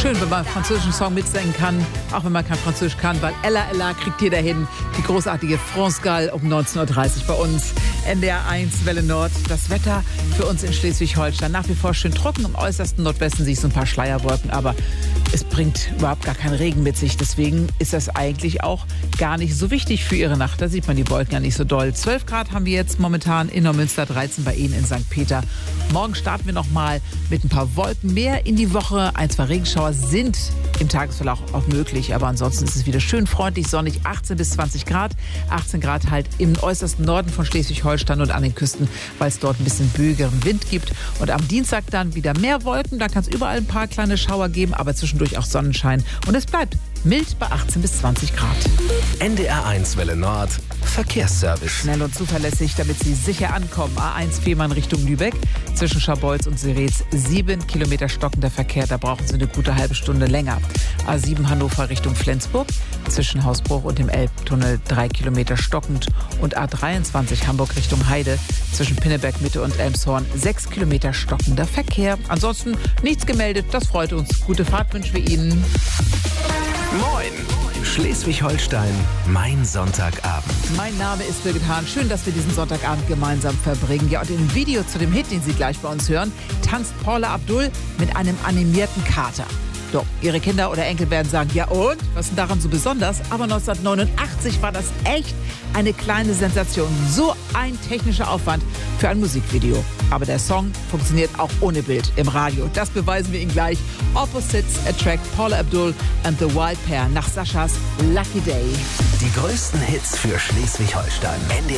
schön, wenn man einen französischen Song mitsingen kann, auch wenn man kein Französisch kann, weil Ella Ella kriegt jeder hin. Die großartige France Gall um 19.30 Uhr bei uns. NDR 1 Welle Nord. Das Wetter für uns in Schleswig-Holstein nach wie vor schön trocken. Im äußersten Nordwesten sich so ein paar Schleierwolken, aber es bringt überhaupt gar keinen Regen mit sich. Deswegen ist das eigentlich auch gar nicht so wichtig für Ihre Nacht. Da sieht man die Wolken ja nicht so doll. 12 Grad haben wir jetzt momentan in Neumünster, 13 bei Ihnen in St. Peter. Morgen starten wir noch mal mit ein paar Wolken mehr in die Woche. Ein, zwei Regenschauer sind im Tagesverlauf auch möglich, aber ansonsten ist es wieder schön freundlich, sonnig, 18 bis 20 Grad. 18 Grad halt im äußersten Norden von Schleswig-Holstein und an den Küsten, weil es dort ein bisschen böigeren Wind gibt. Und am Dienstag dann wieder mehr Wolken. Da kann es überall ein paar kleine Schauer geben, aber zwischendurch auch Sonnenschein. Und es bleibt mild bei 18 bis 20 Grad. NDR 1 Welle Nord. Verkehrsservice. Schnell und zuverlässig, damit Sie sicher ankommen. A1 Fehmarn Richtung Lübeck. Zwischen Scharbeutz und Seretz 7 Kilometer stockender Verkehr. Da brauchen Sie eine gute halbe Stunde länger. A7 Hannover Richtung Flensburg. Zwischen Hausbruch und dem Elbtunnel 3 Kilometer stockend. Und A23 Hamburg Richtung Heide. Zwischen Pinneberg Mitte und Elmshorn 6 Kilometer stockender Verkehr. Ansonsten nichts gemeldet. Das freut uns. Gute Fahrt wünschen wir Ihnen. Moin! Schleswig-Holstein, mein Sonntagabend. Mein Name ist Birgit Hahn. Schön, dass wir diesen Sonntagabend gemeinsam verbringen. Ja, und im Video zu dem Hit, den Sie gleich bei uns hören, tanzt Paula Abdul mit einem animierten Kater. Doch, Ihre Kinder oder Enkel werden sagen, ja und? Was ist denn daran so besonders? Aber 1989 war das echt eine kleine Sensation. So ein technischer Aufwand für ein Musikvideo. Aber der Song funktioniert auch ohne Bild im Radio. Das beweisen wir Ihnen gleich. Opposites attract Paula Abdul and the Wild Pair nach Saschas Lucky Day. Die größten Hits für Schleswig-Holstein. NDR